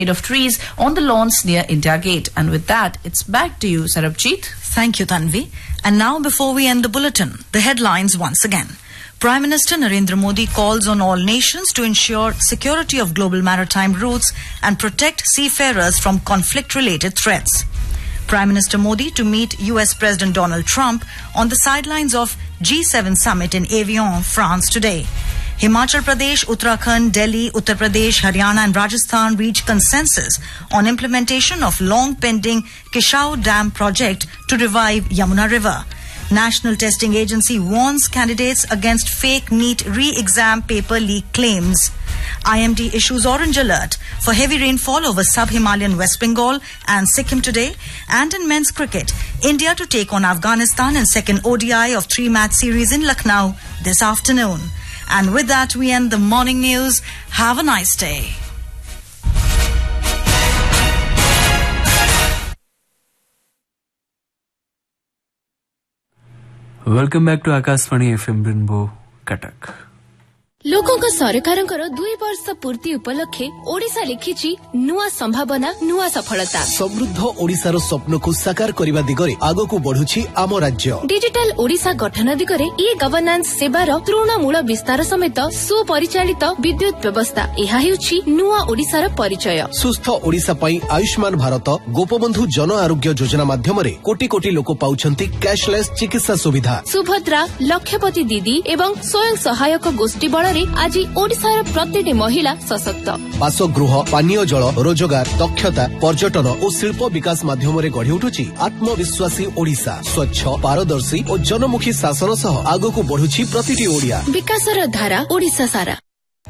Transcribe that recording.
of trees on the lawns near India Gate. And with that, it's back to you, Sarabjit. Thank you, Tanvi. And now, before we end the bulletin, the headlines once again. Prime Minister Narendra Modi calls on all nations to ensure security of global maritime routes and protect seafarers from conflict-related threats. Prime Minister Modi to meet US President Donald Trump on the sidelines of G7 summit in Evian, France today. Himachal Pradesh, Uttarakhand, Delhi, Uttar Pradesh, Haryana and Rajasthan reach consensus on implementation of long-pending Kishau Dam project to revive Yamuna River. National Testing Agency warns candidates against fake NEET re-exam paper leak claims. IMD issues orange alert for heavy rainfall over sub-Himalayan West Bengal and Sikkim today. And in men's cricket, India to take on Afghanistan in second ODI of 3-match series in Lucknow this afternoon. And with that, we end the morning news. Have a nice day. Welcome back to Akashvani FM Rainbow Katak. लोकों सरकारଙ୍କର 2 वर्ष पूर्ति उपलक्षे ओडिशा लिखिछि नुआ संभावना नुआ सफलता समृद्ध ओडिशार स्वप्न को साकार करिबा दिगरे आगो बढ़ुछि आम राज्य डिजिटल ओडिशा गठन दिगरे ई गवर्नेंस सेवार तृणमूल विस्तार समेत सुपरिचालित विद्युत व्यवस्था एहा हेउछि नुआ ओडिशार परिचय सुस्थ ओडिशा पई आयुष्मान भारत गोपबंधु जन आरोग्य योजना माध्यमरे कोटी कोटी लोक पाउछंती कैशलेस चिकित्सा सुविधा सुभद्रा लक्षपति दीदी एवं स्वयं सहायक गोष्ठी बळ आज ओडिशार प्रतिटी महिला सशक्त बासगृह पानीय जल रोजगार दक्षता पर्यटन और शिल्प विकास माध्यम गढ़ी उठुछि आत्मविश्वासी ओडिशा स्वच्छ पारदर्शी और जनमुखी शासन सह आगको बढ़ुछि प्रतिटी ओडिया विकासर धारा ओडिशा सारा।